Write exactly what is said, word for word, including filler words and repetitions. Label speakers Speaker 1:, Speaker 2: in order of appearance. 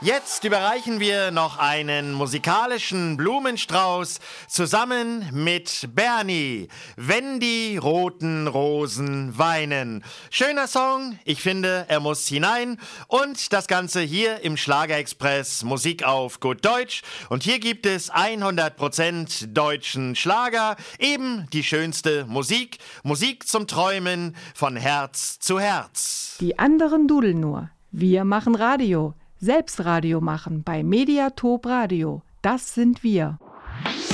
Speaker 1: Jetzt überreichen wir noch einen musikalischen Blumenstrauß zusammen mit Bernie. Wenn die roten Rosen weinen. Schöner Song, ich finde, er muss hinein. Und das Ganze hier im Schlagerexpress Musik auf gut Deutsch. Und hier gibt es hundert Prozent deutschen Schlager. Eben die schönste Musik. Musik zum Träumen von Herz zu Herz.
Speaker 2: Die anderen dudeln nur. Wir machen Radio. Selbst Radio machen bei Mediatop Radio. Das sind wir.